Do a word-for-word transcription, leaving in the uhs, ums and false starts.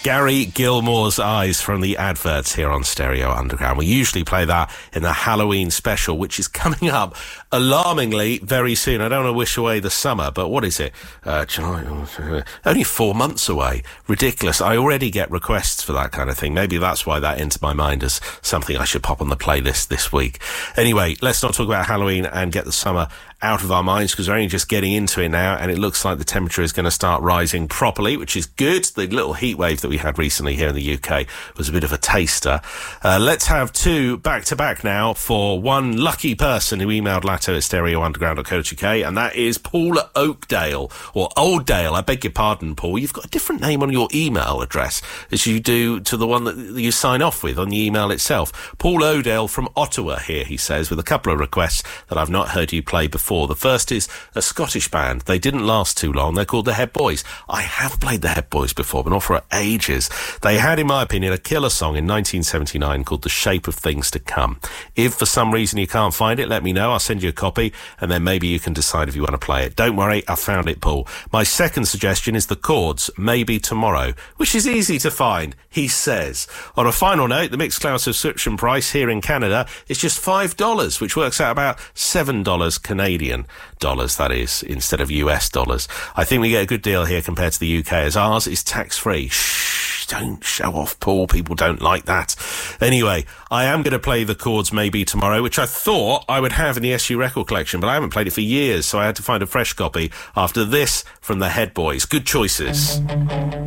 Gary Gilmore's Eyes from the adverts here on Stereo Underground. We usually play that in the Halloween special, which is coming up alarmingly very soon. I don't want to wish away the summer, but what is it? Uh, July, uh, only four months away. Ridiculous. I already get requests for that kind of thing. Maybe that's why that entered my mind as something I should pop on the playlist this week. Anyway, let's not talk about Halloween and get the summer out of our minds, because we're only just getting into it now, and it looks like the temperature is going to start rising properly, which is good. The little heat wave that we had recently here in the U K was a bit of a taster. Uh, let's have two back-to-back now for one lucky person who emailed Latto at stereo underground dot co dot uk, and that is Paul Oakdale, or Oldale. I beg your pardon, Paul. You've got a different name on your email address as you do to the one that you sign off with on the email itself. Paul Oakdale from Ottawa here, he says, with a couple of requests that I've not heard you play before. The first is a Scottish band. They didn't last too long. They're called the Head Boys. I have played the Head Boys before, but not for ages. They had, in my opinion, a killer song in nineteen seventy-nine called The Shape of Things to Come. If for some reason you can't find it, let me know. I'll send you a copy, and then maybe you can decide if you want to play it. Don't worry, I found it, Paul. My second suggestion is the Chords, Maybe Tomorrow, which is easy to find, he says. On a final note, the Mixcloud subscription price here in Canada is just five dollars, which works out about seven dollars Canadian dollars, that is, instead of U S dollars. I think we get a good deal here compared to the U K, as ours is tax-free. Shh, don't show off, Paul. People don't like that. Anyway, I am going to play the Chords Maybe Tomorrow, which I thought I would have in the S U record collection, but I haven't played it for years, so I had to find a fresh copy after this from the Head Boys. Good choices.